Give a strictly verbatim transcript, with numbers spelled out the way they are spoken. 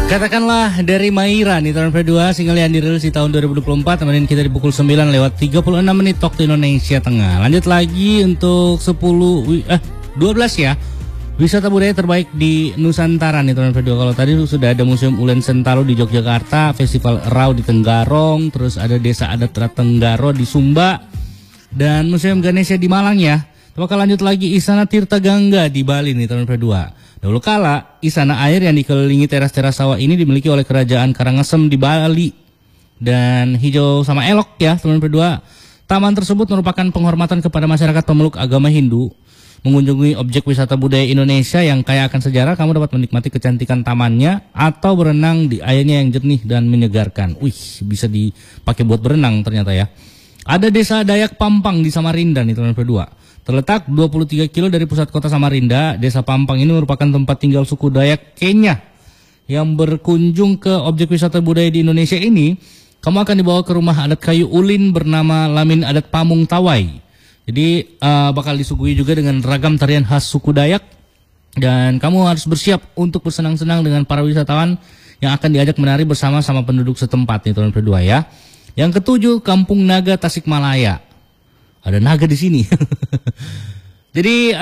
Katakanlah dari Maira nih tahun kedua, single yang dirilis di tahun dua ribu dua puluh empat, temenin kita di pukul sembilan lewat tiga puluh enam menit waktu Indonesia Tengah. Lanjut lagi untuk sepuluh eh dua belas ya. Wisata budaya terbaik di Nusantara nih tahun kedua. Kalau tadi sudah ada Museum Ulen Sentalo di Yogyakarta, Festival Rau di Tenggarong, terus ada Desa Adat Tenggaro di Sumba, dan Museum Ganesha di Malang ya. Bakal lanjut lagi Istana Tirta Gangga di Bali nih tahun kedua. Dahulu kala, istana air yang dikelilingi teras-teras sawah ini dimiliki oleh Kerajaan Karangasem di Bali. Dan hijau sama elok ya, teman berdua. Taman tersebut merupakan penghormatan kepada masyarakat pemeluk agama Hindu. Mengunjungi objek wisata budaya Indonesia yang kaya akan sejarah, kamu dapat menikmati kecantikan tamannya atau berenang di airnya yang jernih dan menyegarkan. Wih, bisa dipakai buat berenang ternyata ya. Ada Desa Dayak Pampang di Samarinda nih teman berdua. Terletak dua puluh tiga kilo dari pusat kota Samarinda, Desa Pampang ini merupakan tempat tinggal suku Dayak Kenya. Yang berkunjung ke objek wisata budaya di Indonesia ini, kamu akan dibawa ke rumah adat kayu ulin bernama Lamin Adat Pamung Tawai. Jadi uh, bakal disuguhi juga dengan ragam tarian khas suku Dayak. Dan kamu harus bersiap untuk bersenang-senang dengan para wisatawan yang akan diajak menari bersama-sama penduduk setempat nih tahun kedua ya. Yang ketujuh, Kampung Naga Tasikmalaya. Ada naga di sini. Jadi